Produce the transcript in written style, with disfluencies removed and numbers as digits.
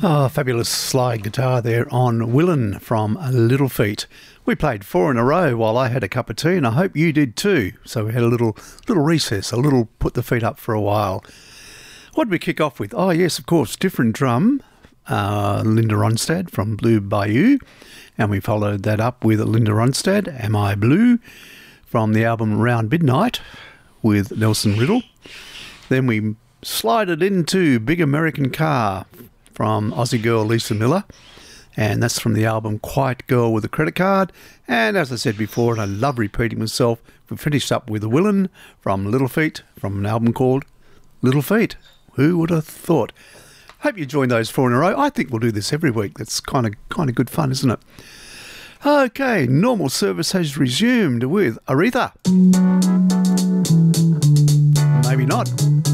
Oh, fabulous slide guitar there on Willen from Little Feat. We played 4 in a row while I had a cup of tea, and I hope you did too. So we had a little recess, a little put the feet up for a while. What did we kick off with? Oh, yes, of course, Different Drum, Linda Ronstadt from Blue Bayou. And we followed that up with Linda Ronstadt, Am I Blue, from the album Round Midnight with Nelson Riddle. Then we slided into Big American Car from Aussie girl Lisa Miller, and that's from the album Quiet Girl with a Credit Card. And as I said before, and I love repeating myself, we finished up with a Willen from Little Feat from an album called Little Feat. Who would have thought? Hope you joined those 4 in a row. I think we'll do this every week. That's kind of good fun, isn't it? Okay, normal service has resumed with Aretha. Maybe not.